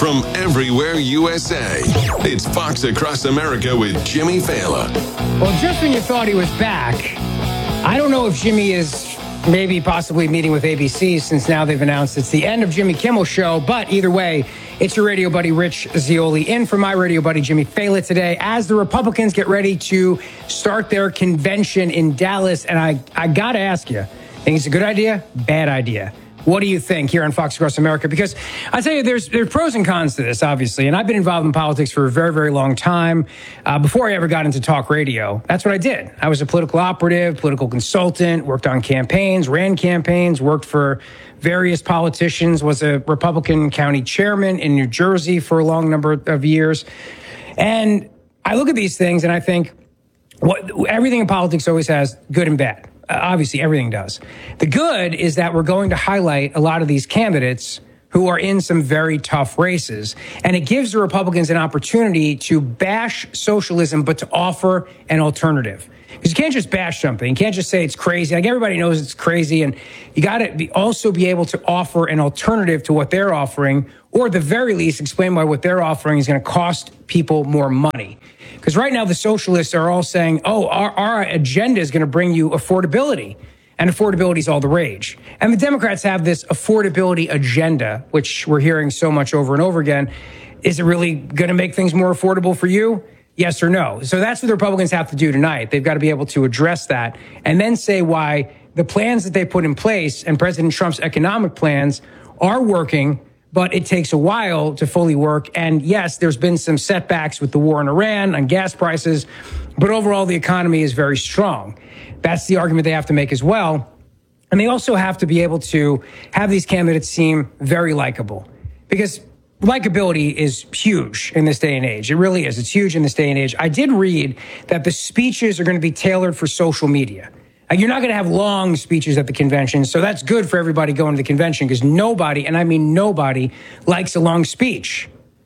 from everywhere USA. It's Fox Across America with Jimmy Fallon. Well, just when you thought he was back, I don't know if Jimmy is maybe possibly meeting with ABC, since now they've announced it's the end of Jimmy Kimmel's show. But either way, it's your radio buddy Rich Zeoli in for my radio buddy Jimmy Fallon today as the Republicans get ready to start their convention in Dallas. And I got to ask you, think it's a good idea? Bad idea? What do you think here on Fox Across America? Because I tell you, there's pros and cons to this, obviously. And I've been involved in politics for a very, very long time. Before I ever got into talk radio, that's what I did. I was a political operative, political consultant, worked on campaigns, ran campaigns, worked for various politicians, was a Republican county chairman in New Jersey for a long number of years. And I look at these things and I think everything in politics always has good and bad. Obviously, everything does. The good is that we're going to highlight a lot of these candidates who are in some very tough races. And it gives the Republicans an opportunity to bash socialism, but to offer an alternative. Because you can't just bash something. You can't just say it's crazy. Like, everybody knows it's crazy. And you got to also be able to offer an alternative to what they're offering, or at the very least, explain why what they're offering is going to cost people more money. Because right now the socialists are all saying, oh, our agenda is going to bring you affordability. And affordability is all the rage. And the Democrats have this affordability agenda, which we're hearing so much over and over again. Is it really going to make things more affordable for you? Yes or no? So that's what the Republicans have to do tonight. They've got to be able to address that and then say why the plans that they put in place and President Trump's economic plans are working, but it takes a while to fully work. And yes, there's been some setbacks with the war in Iran on gas prices, but overall the economy is very strong. That's the argument they have to make as well. And they also have to be able to have these candidates seem very likable, because likability is huge in this day and age. It really is. It's huge in this day and age. I did read that the speeches are going to be tailored for social media. You're not going to have long speeches at the convention, so that's good for everybody going to the convention, because nobody, and I mean nobody, likes a long speech.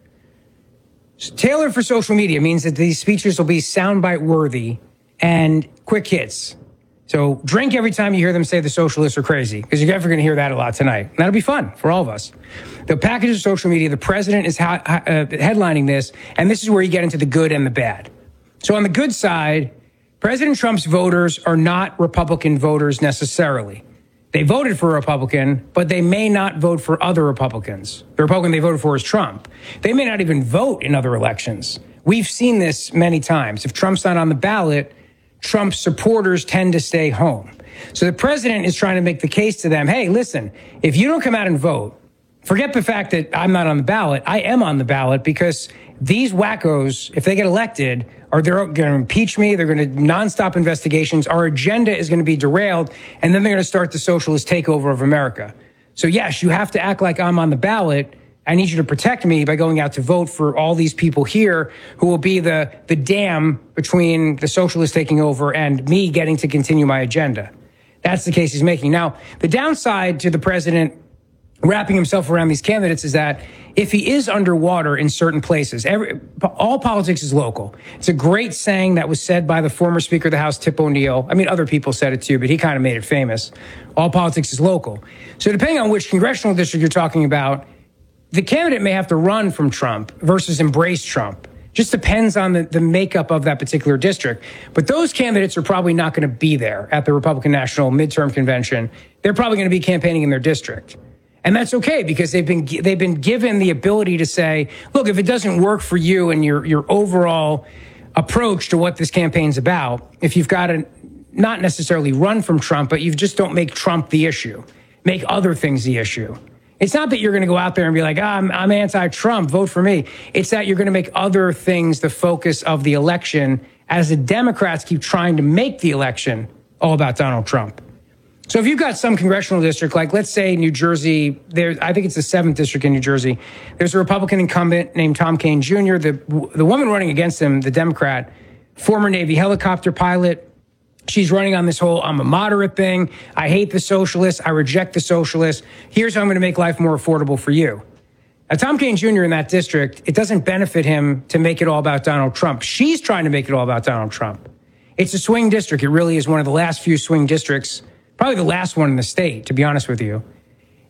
So tailored for social media means that these speeches will be soundbite worthy and quick hits. So drink every time you hear them say the socialists are crazy, because you're never going to hear that a lot tonight. And that'll be fun for all of us. The package of social media, the president is headlining this, and this is where you get into the good and the bad. So on the good side, President Trump's voters are not Republican voters necessarily. They voted for a Republican, but they may not vote for other Republicans. The Republican they voted for is Trump. They may not even vote in other elections. We've seen this many times. If Trump's not on the ballot, Trump's supporters tend to stay home. So the president is trying to make the case to them, hey, listen, if you don't come out and vote, forget the fact that I'm not on the ballot. I am on the ballot, because these wackos, if they get elected, they're going to impeach me. They're going to nonstop investigations. Our agenda is going to be derailed. And then they're going to start the socialist takeover of America. So yes, you have to act like I'm on the ballot. I need you to protect me by going out to vote for all these people here who will be the dam between the socialists taking over and me getting to continue my agenda. That's the case he's making. Now, the downside to the president wrapping himself around these candidates is that if he is underwater in certain places, all politics is local. It's a great saying that was said by the former Speaker of the House, Tip O'Neill. I mean, other people said it too, but he kind of made it famous. All politics is local. So depending on which congressional district you're talking about, the candidate may have to run from Trump versus embrace Trump. Just depends on the makeup of that particular district. But those candidates are probably not going to be there at the Republican National Midterm Convention. They're probably going to be campaigning in their district. And that's okay, because they've been given the ability to say, look, if it doesn't work for you and your overall approach to what this campaign's about, if you've got to not necessarily run from Trump, but you just don't make Trump the issue, make other things the issue. It's not that you're going to go out there and be like, I'm anti-Trump, vote for me. It's that you're going to make other things the focus of the election, as the Democrats keep trying to make the election all about Donald Trump. So if you've got some congressional district, like let's say New Jersey, I think it's the 7th district in New Jersey, there's a Republican incumbent named Tom Kean Jr. The woman running against him, the Democrat, former Navy helicopter pilot, she's running on this whole, I'm a moderate thing. I hate the socialists. I reject the socialists. Here's how I'm going to make life more affordable for you. Now, Tom Kean Jr. in that district, it doesn't benefit him to make it all about Donald Trump. She's trying to make it all about Donald Trump. It's a swing district. It really is one of the last few swing districts, probably the last one in the state, to be honest with you.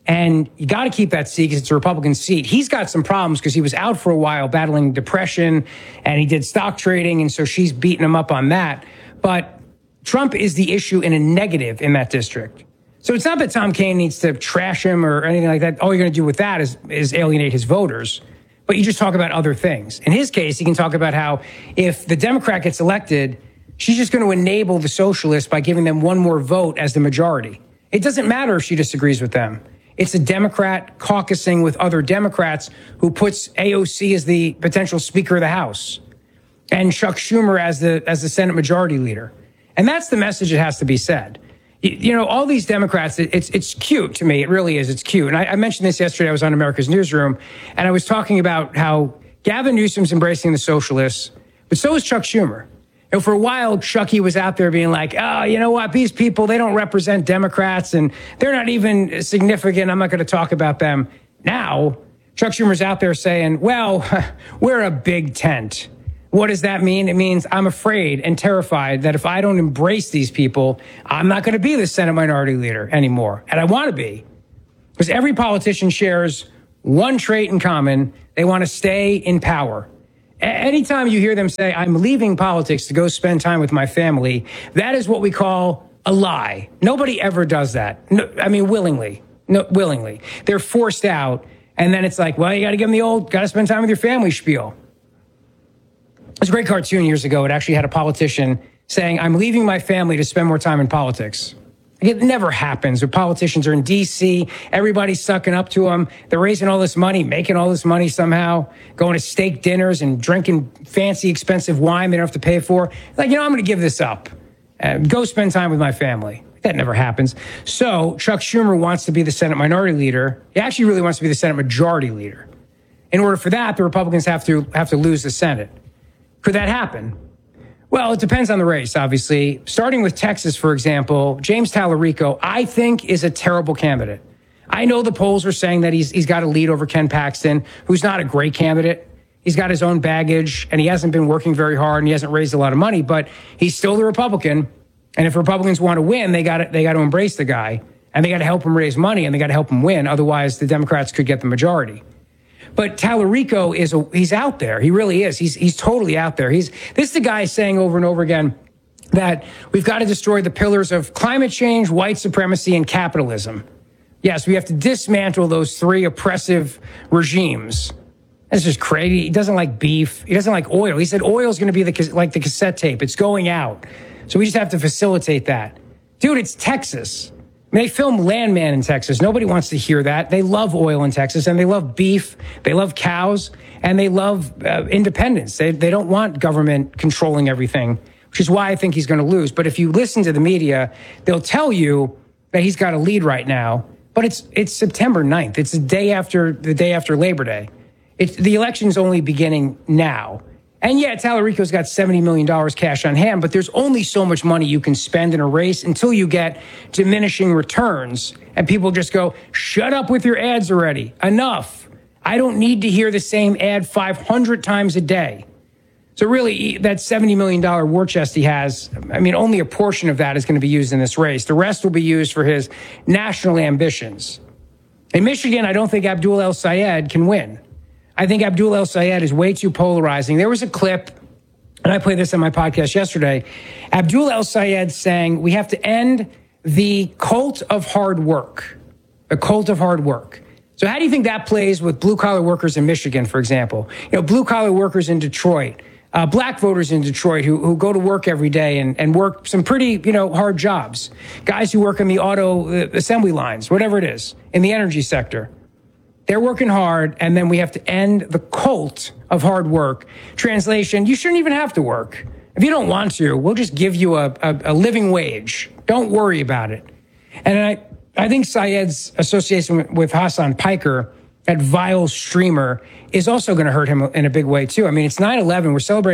And you got to keep that seat because it's a Republican seat. He's got some problems because he was out for a while battling depression and he did stock trading. And so she's beating him up on that. But Trump is the issue in a negative in that district. So it's not that Tom Kean needs to trash him or anything like that. All you're going to do with that is alienate his voters. But you just talk about other things. In his case, he can talk about how if the Democrat gets elected, she's just going to enable the socialists by giving them one more vote as the majority. It doesn't matter if she disagrees with them. It's a Democrat caucusing with other Democrats who puts AOC as the potential Speaker of the House and Chuck Schumer as the Senate Majority Leader. And that's the message that has to be said. You know, all these Democrats, it's cute to me. It really is. It's cute. And I mentioned this yesterday. I was on America's Newsroom, and I was talking about how Gavin Newsom's embracing the socialists, but so is Chuck Schumer. You know, for a while, Chucky was out there being like, oh, you know what? These people, they don't represent Democrats and they're not even significant. I'm not going to talk about them. Now, Chuck Schumer's out there saying, well, we're a big tent. What does that mean? It means I'm afraid and terrified that if I don't embrace these people, I'm not going to be the Senate Minority Leader anymore. And I want to be. Because every politician shares one trait in common. They want to stay in power. Anytime you hear them say, I'm leaving politics to go spend time with my family, that is what we call a lie. Nobody ever does that. No, I mean, willingly. No, willingly. They're forced out. And then it's like, well, you got to give them the old, got to spend time with your family spiel. There's a great cartoon years ago. It actually had a politician saying, I'm leaving my family to spend more time in politics. It never happens. The politicians are in D.C. Everybody's sucking up to them. They're raising all this money, making all this money somehow, going to steak dinners and drinking fancy, expensive wine they don't have to pay for. Like, you know, I'm going to give this up. Go spend time with my family. That never happens. So Chuck Schumer wants to be the Senate Minority Leader. He actually really wants to be the Senate Majority Leader. In order for that, the Republicans have to lose the Senate. Could that happen? Well, it depends on the race, obviously. Starting with Texas, for example, James Tallarico, I think, is a terrible candidate. I know the polls are saying that he's got a lead over Ken Paxton, who's not a great candidate. He's got his own baggage, and he hasn't been working very hard, and he hasn't raised a lot of money, but he's still the Republican. And if Republicans want to win, they got to embrace the guy, and they got to help him raise money, and they got to help him win. Otherwise, the Democrats could get the majority. But Tallarico he's out there. He really is. He's totally out there. This is the guy saying over and over again that we've got to destroy the pillars of climate change, white supremacy, and capitalism. Yes, we have to dismantle those three oppressive regimes. That's just crazy. He doesn't like beef. He doesn't like oil. He said oil is going to be like the cassette tape. It's going out. So we just have to facilitate that. Dude, it's Texas. I mean, they film Landman in Texas. Nobody wants to hear that. They love oil in Texas, and they love beef. They love cows, and they love independence. They don't want government controlling everything, which is why I think he's going to lose. But if you listen to the media, they'll tell you that he's got a lead right now. But it's September 9th. It's the day after Labor Day. The election's only beginning now. And yeah, Tallarico's got $70 million cash on hand, but there's only so much money you can spend in a race until you get diminishing returns. And people just go, shut up with your ads already. Enough. I don't need to hear the same ad 500 times a day. So really, that $70 million war chest he has, I mean, only a portion of that is going to be used in this race. The rest will be used for his national ambitions. In Michigan, I don't think Abdul El-Sayed can win. I think Abdul El-Sayed is way too polarizing. There was a clip, and I played this on my podcast yesterday. Abdul El-Sayed saying we have to end the cult of hard work. The cult of hard work. So how do you think that plays with blue-collar workers in Michigan, for example? You know, blue-collar workers in Detroit, black voters in Detroit who go to work every day and work some pretty, hard jobs. Guys who work on the auto assembly lines, whatever it is, in the energy sector. They're working hard, and then we have to end the cult of hard work. Translation, you shouldn't even have to work. If you don't want to, we'll just give you a living wage. Don't worry about it. And I think Syed's association with Hassan Piker, that vile streamer, is also going to hurt him in a big way, too. I mean, it's 9/11.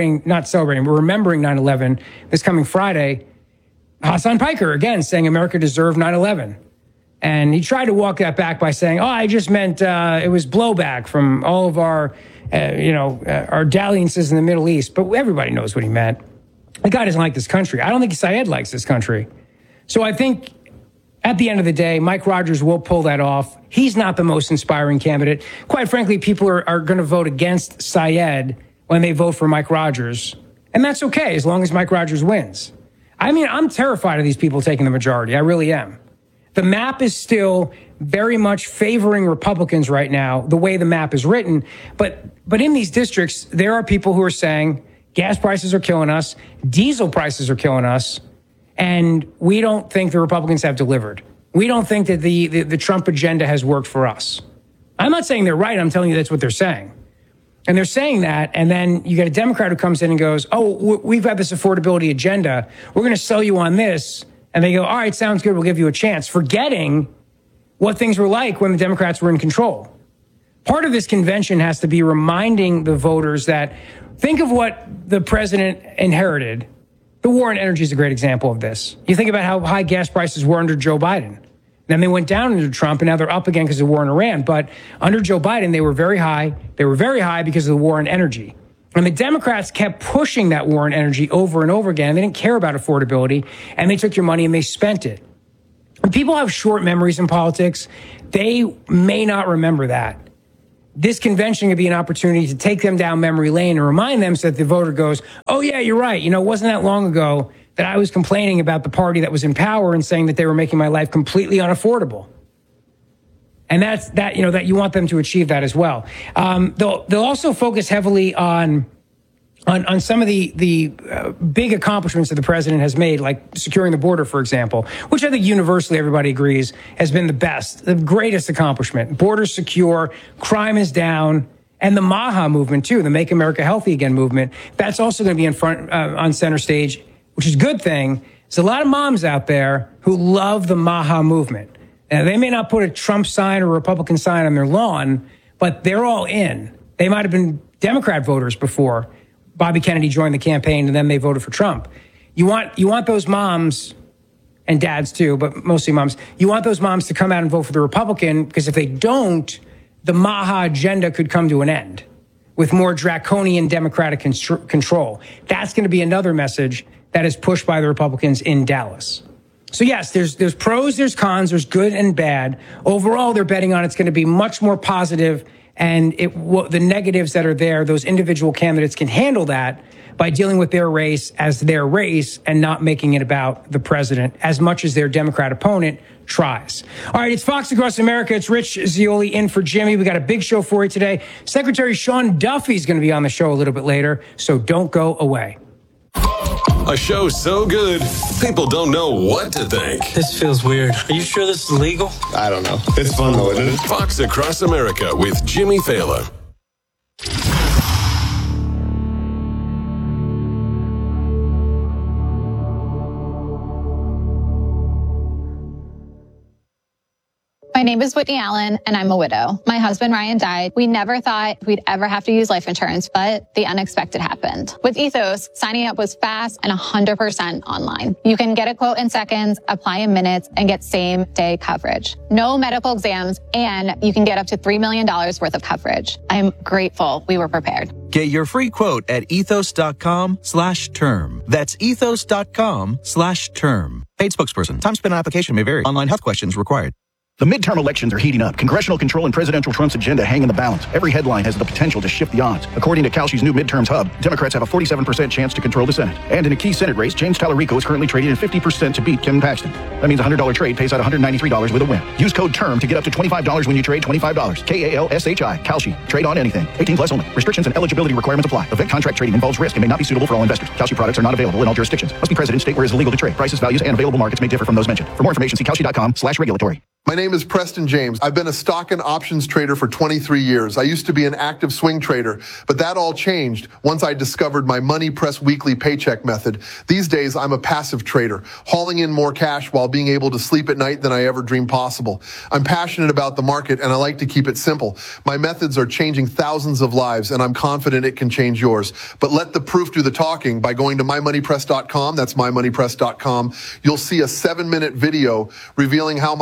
We're remembering 9/11 this coming Friday. Hassan Piker, again, saying America deserved 9/11. And he tried to walk that back by saying, I just meant it was blowback from all of our dalliances in the Middle East. But everybody knows what he meant. The guy doesn't like this country. I don't think Syed likes this country. So I think At the end of the day, Mike Rogers will pull that off. He's not the most inspiring candidate. Quite frankly, people are going to vote against Syed when they vote for Mike Rogers. And that's okay, as long as Mike Rogers wins. I mean, I'm terrified of these people taking the majority. I really am. The map is still very much favoring Republicans right now, the way the map is written. But in these districts, there are people who are saying gas prices are killing us, diesel prices are killing us, and we don't think the Republicans have delivered. We don't think that the Trump agenda has worked for us. I'm not saying they're right. I'm telling you that's what they're saying. And they're saying that, and then you get a Democrat who comes in and goes, oh, we've got this affordability agenda. We're going to sell you on this. And they go, all right, sounds good. We'll give you a chance, forgetting what things were like when the Democrats were in control. Part of this convention has to be reminding the voters that think of what the president inherited. The war on energy is a great example of this. You think about how high gas prices were under Joe Biden. Then they went down under Trump, and now they're up again because of the war in Iran. But under Joe Biden, they were very high. They were very high because of the war on energy. And the Democrats kept pushing that war on energy over and over again. They didn't care about affordability, and they took your money and they spent it. And people have short memories in politics. They may not remember that. This convention could be an opportunity to take them down memory lane and remind them so that the voter goes, oh, yeah, you're right. You know, it wasn't that long ago that I was complaining about the party that was in power and saying that they were making my life completely unaffordable. And that you want them to achieve that as well. They'll also focus heavily on some of the big accomplishments that the president has made, like securing the border, for example, which I think universally everybody agrees has been the best, the greatest accomplishment. Borders secure, crime is down, and the MAHA movement, too, the Make America Healthy Again movement. That's also going to be in front on center stage, which is a good thing. There's a lot of moms out there who love the MAHA movement. Now, they may not put a Trump sign or a Republican sign on their lawn, but they're all in. They might have been Democrat voters before Bobby Kennedy joined the campaign and then they voted for Trump. You want those moms, and dads too, but mostly moms, you want those moms to come out and vote for the Republican, because if they don't, the MAHA agenda could come to an end with more draconian Democratic control. That's going to be another message that is pushed by the Republicans in Dallas. So yes, there's pros, there's cons, there's good and bad. Overall, they're betting on it's going to be much more positive, and the negatives that are there, those individual candidates can handle that by dealing with their race as their race and not making it about the president as much as their Democrat opponent tries. All right, it's Fox Across America. It's Rich Zeoli in for Jimmy. We got a big show for you today. Secretary Sean Duffy is going to be on the show a little bit later, so don't go away. A show so good, people don't know what to think. This feels weird. Are you sure this is legal? I don't know. It's fun though, isn't it? Fox Across America with Jimmy Fallon. My name is Whitney Allen, and I'm a widow. My husband, Ryan, died. We never thought we'd ever have to use life insurance, but the unexpected happened. With Ethos, signing up was fast and 100% online. You can get a quote in seconds, apply in minutes, and get same-day coverage. No medical exams, and you can get up to $3 million worth of coverage. I'm grateful we were prepared. Get your free quote at ethos.com/term. That's ethos.com/term. Paid spokesperson. Time spent on application may vary. Online health questions required. The midterm elections are heating up. Congressional control and presidential Trump's agenda hang in the balance. Every headline has the potential to shift the odds. According to Kalshi's new midterms hub, Democrats have a 47% chance to control the Senate. And in a key Senate race, James Tallarico is currently trading at 50% to beat Ken Paxton. That means a $100 trade pays out $193 with a win. Use code TERM to get up to $25 when you trade $25. KALSHI. Kalshi. Trade on anything. 18 plus only. Restrictions and eligibility requirements apply. Event contract trading involves risk and may not be suitable for all investors. Kalshi products are not available in all jurisdictions. Must be present in state where it is illegal to trade. Prices, values, and available markets may differ from those mentioned. For more information, see Kalshi.com/regulatory. My name is Preston James. I've been a stock and options trader for 23 years. I used to be an active swing trader, but that all changed once I discovered my Money Press weekly paycheck method. These days, I'm a passive trader, hauling in more cash while being able to sleep at night than I ever dreamed possible. I'm passionate about the market, and I like to keep it simple. My methods are changing thousands of lives, and I'm confident it can change yours. But let the proof do the talking by going to mymoneypress.com. That's mymoneypress.com. You'll see a 7-minute video revealing how my Money Press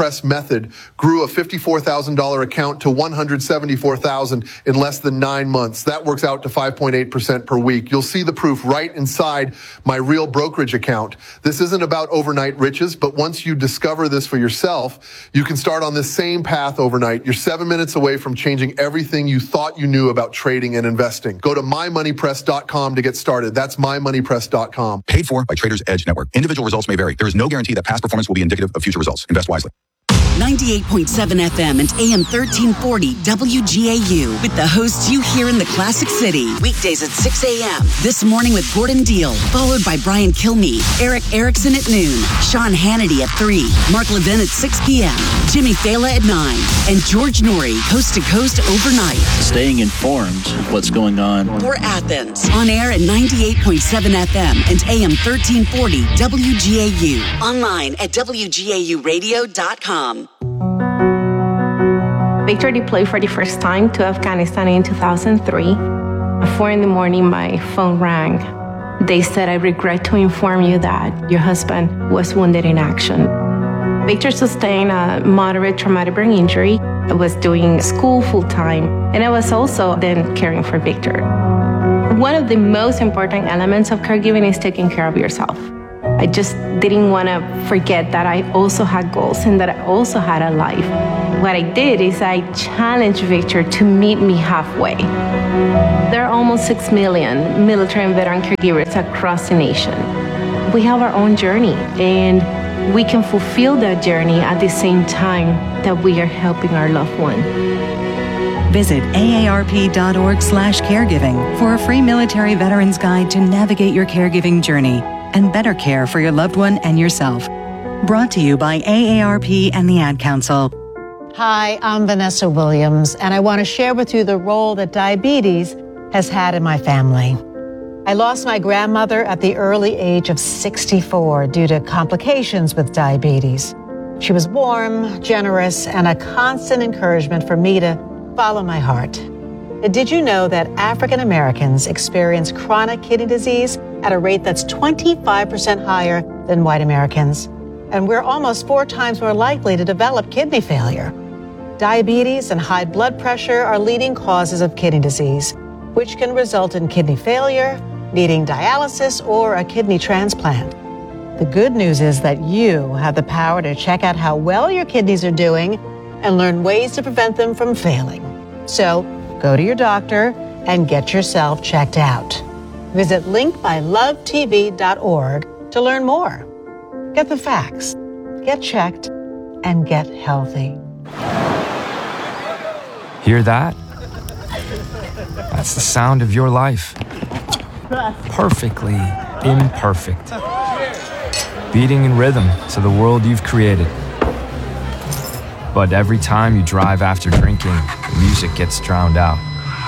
press method grew a $54,000 account to $174,000 in less than 9 months. That works out to 5.8% per week. You'll see the proof right inside my real brokerage account. This isn't about overnight riches, but once you discover this for yourself, you can start on this same path overnight. You're 7 minutes away from changing everything you thought you knew about trading and investing. Go to mymoneypress.com to get started. That's mymoneypress.com. Paid for by Traders Edge Network. Individual results may vary. There is no guarantee that past performance will be indicative of future results. Invest wisely. 98.7 FM and AM 1340 WGAU with the hosts you hear in the Classic City. Weekdays at 6 a.m. This morning with Gordon Deal, followed by Brian Kilmeade, Eric Erickson at noon, Sean Hannity at 3, Mark Levin at 6 p.m., Jimmy Fallon at 9, and George Norrie, coast to coast overnight. Staying informed of what's going on. For Athens, on air at 98.7 FM and AM 1340 WGAU. Online at WGAUradio.com. Victor deployed for the first time to Afghanistan in 2003. At 4 a.m, my phone rang. They said, "I regret to inform you that your husband was wounded in action." Victor sustained a moderate traumatic brain injury. I was doing school full-time, and I was also then caring for Victor. One of the most important elements of caregiving is taking care of yourself. I just didn't want to forget that I also had goals and that I also had a life. What I did is I challenged Victor to meet me halfway. There are almost 6 million military and veteran caregivers across the nation. We have our own journey, and we can fulfill that journey at the same time that we are helping our loved one. Visit aarp.org/caregiving for a free military veterans guide to navigate your caregiving journey and better care for your loved one and yourself. Brought to you by AARP and the Ad Council. Hi, I'm Vanessa Williams, and I want to share with you the role that diabetes has had in my family. I lost my grandmother at the early age of 64 due to complications with diabetes. She was warm, generous, and a constant encouragement for me to follow my heart. Did you know that African Americans experience chronic kidney disease at a rate that's 25% higher than white Americans? And we're almost 4 times more likely to develop kidney failure. Diabetes and high blood pressure are leading causes of kidney disease, which can result in kidney failure, needing dialysis, or a kidney transplant. The good news is that you have the power to check out how well your kidneys are doing and learn ways to prevent them from failing. So go to your doctor and get yourself checked out. Visit linkbylovetv.org to learn more. Get the facts, get checked, and get healthy. Hear that? That's the sound of your life. Perfectly imperfect. Beating in rhythm to the world you've created. But every time you drive after drinking, the music gets drowned out.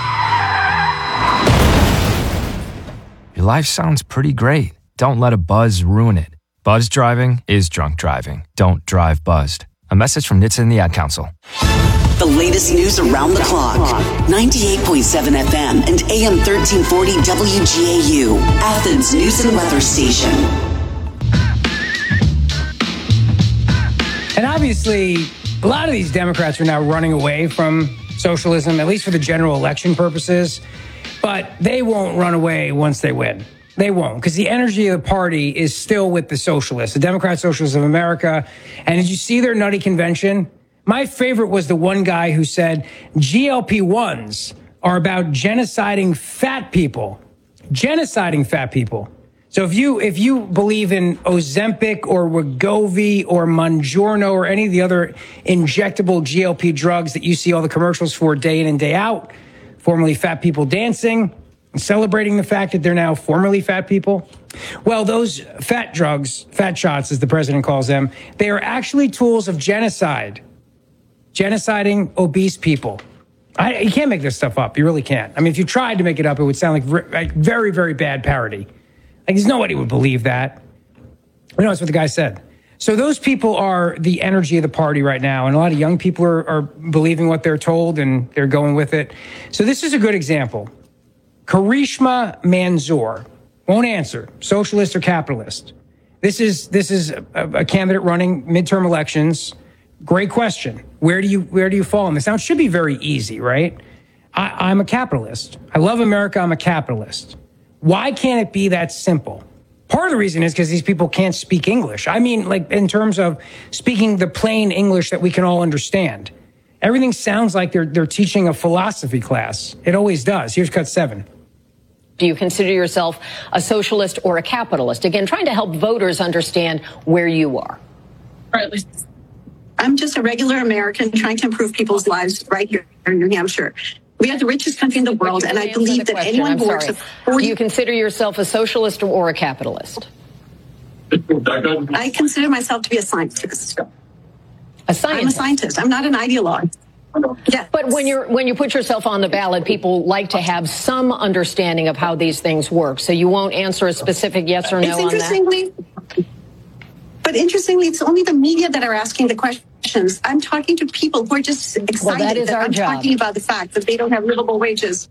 Your life sounds pretty great. Don't let a buzz ruin it. Buzz driving is drunk driving. Don't drive buzzed. A message from NHTSA and the Ad Council. The latest news around the clock. 98.7 FM and AM 1340 WGAU. Athens News and Weather Station. And obviously, a lot of these Democrats are now running away from socialism, at least for the general election purposes. But they won't run away once they win. They won't, because the energy of the party is still with the socialists, the Democrat Socialists of America. And did you see their nutty convention? My favorite was the one guy who said GLP-1s are about genociding fat people. Genociding fat people. So if you believe in Ozempic or Wegovy or Mounjaro or any of the other injectable GLP drugs that you see all the commercials for day in and day out, formerly fat people dancing, celebrating the fact that they're now formerly fat people. Well, those fat drugs, fat shots, as the president calls them, they are actually tools of genocide. Genociding obese people. You can't make this stuff up. You really can't. I mean, if you tried to make it up, it would sound like very, very bad parody. Like, nobody would believe that. You know, that's what the guy said. So those people are the energy of the party right now. And a lot of young people are believing what they're told, and they're going with it. So this is a good example. Karishma Manzoor won't answer, socialist or capitalist. This is a candidate running midterm elections, Great question. Where do you fall on this? Now, it should be very easy, right? I'm a capitalist. I love America. I'm a capitalist. Why can't it be that simple? Part of the reason is because these people can't speak English. I mean, like in terms of speaking the plain English that we can all understand. Everything sounds like they're teaching a philosophy class. It always does. Here's cut 7. Do you consider yourself a socialist or a capitalist? Again, trying to help voters understand where you are. I'm just a regular American trying to improve people's lives right here in New Hampshire. We are the richest country in the world, and I believe that anyone who works... Do you consider yourself a socialist or a capitalist? I consider myself to be a scientist. A scientist? I'm a scientist. I'm not an ideologue. Yeah. But when you put yourself on the ballot, people like to have some understanding of how these things work. So you won't answer a specific yes or no on that? But interestingly, it's only the media that are asking the questions. I'm talking to people who are just excited well, that is that our I'm job. Talking about the fact that they don't have livable wages.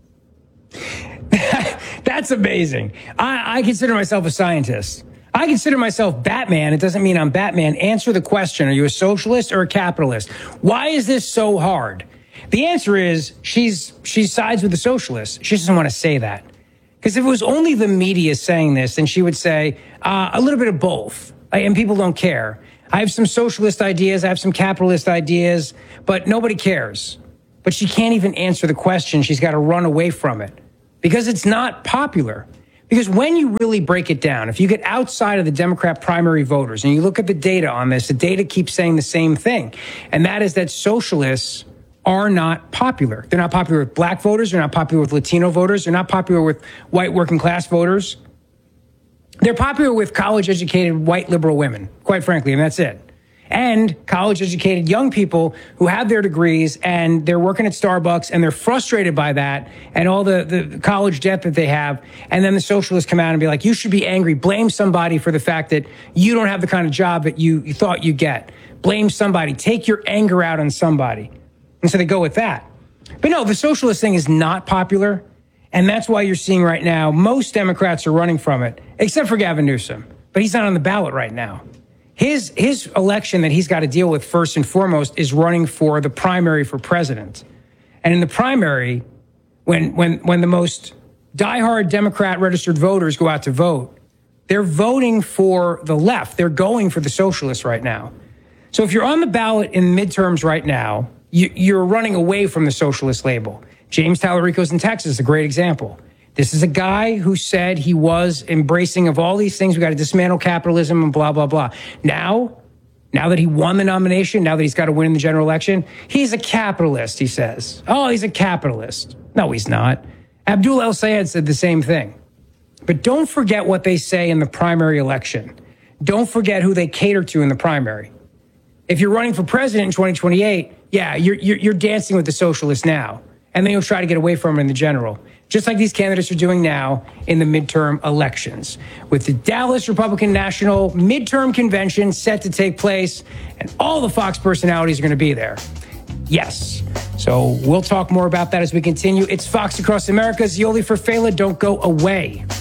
That's amazing. I consider myself a scientist. I consider myself Batman. It doesn't mean I'm Batman. Answer the question. Are you a socialist or a capitalist? Why is this so hard? The answer is she sides with the socialists. She doesn't want to say that. Because if it was only the media saying this, then she would say a little bit of both. And people don't care. I have some socialist ideas. I have some capitalist ideas, but nobody cares. But she can't even answer the question. She's got to run away from it because it's not popular. Because when you really break it down, if you get outside of the Democrat primary voters and you look at the data on this, the data keeps saying the same thing. And that is that socialists are not popular. They're not popular with black voters. They're not popular with Latino voters. They're not popular with white working class voters. They're popular with college-educated white liberal women, quite frankly, and that's it. And college-educated young people who have their degrees and they're working at Starbucks and they're frustrated by that and all the college debt that they have. And then the socialists come out and be like, you should be angry. Blame somebody for the fact that you don't have the kind of job that you thought you get. Blame somebody. Take your anger out on somebody. And so they go with that. But no, the socialist thing is not popular. And that's why you're seeing right now, most Democrats are running from it, except for Gavin Newsom. But he's not on the ballot right now. His election that he's got to deal with first and foremost is running for the primary for president. And in the primary, when the most diehard Democrat registered voters go out to vote, they're voting for the left. They're going for the socialists right now. So if you're on the ballot in midterms right now, you're running away from the socialist label. James Talarico's in Texas, a great example. This is a guy who said he was embracing of all these things. We got to dismantle capitalism and blah, blah, blah. Now that he won the nomination, now that he's got to win in the general election, he's a capitalist, he says. Oh, he's a capitalist. No, he's not. Abdul El-Sayed said the same thing. But don't forget what they say in the primary election. Don't forget who they cater to in the primary. If you're running for president in 2028, yeah, you're dancing with the socialists now. And then you'll try to get away from it in the general, just like these candidates are doing now in the midterm elections. With the Dallas Republican National Midterm Convention set to take place, and all the Fox personalities are going to be there. Yes. So we'll talk more about that as we continue. It's Fox Across America. Zioli for Fela. Don't go away.